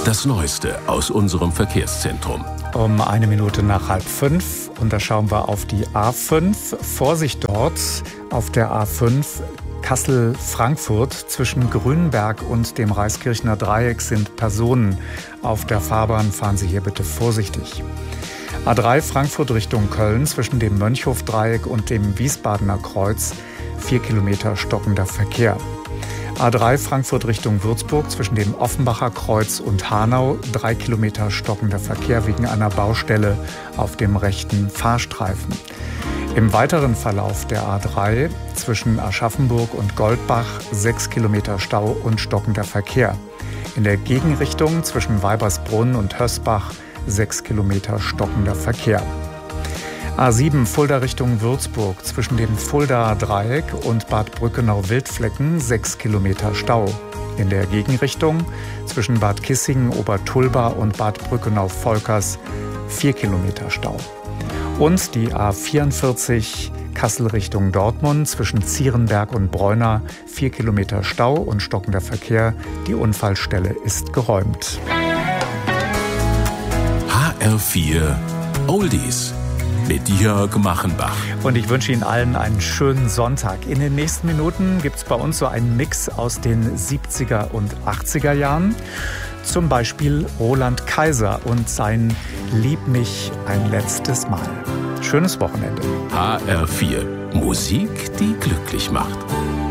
Das Neueste aus unserem Verkehrszentrum. Um 4:01. Und da schauen wir auf die A5. Vorsicht dort auf der A5 Kassel-Frankfurt. Zwischen Grünberg und dem Reiskirchner Dreieck sind Personen auf der Fahrbahn. Fahren Sie hier bitte vorsichtig. A3 Frankfurt Richtung Köln zwischen dem Mönchhof-Dreieck und dem Wiesbadener Kreuz 4 Kilometer stockender Verkehr. A3 Frankfurt Richtung Würzburg zwischen dem Offenbacher Kreuz und Hanau 3 Kilometer stockender Verkehr wegen einer Baustelle auf dem rechten Fahrstreifen. Im weiteren Verlauf der A3 zwischen Aschaffenburg und Goldbach 6 Kilometer Stau und stockender Verkehr. In der Gegenrichtung zwischen Weibersbrunn und Hösbach 6 Kilometer stockender Verkehr. A7 Fulda Richtung Würzburg zwischen dem Fuldaer Dreieck und Bad Brückenau-Wildflecken 6 Kilometer Stau. In der Gegenrichtung zwischen Bad Kissingen, Obertulba und Bad Brückenau-Volkers 4 Kilometer Stau. Und die A44 Kassel Richtung Dortmund zwischen Zierenberg und Bräuna 4 Kilometer Stau und stockender Verkehr. Die Unfallstelle ist geräumt. HR4 Oldies mit Jörg Machenbach. Und ich wünsche Ihnen allen einen schönen Sonntag. In den nächsten Minuten gibt es bei uns so einen Mix aus den 70er und 80er Jahren. Zum Beispiel Roland Kaiser und sein Lieb mich ein letztes Mal. Schönes Wochenende. HR4 Musik, die glücklich macht.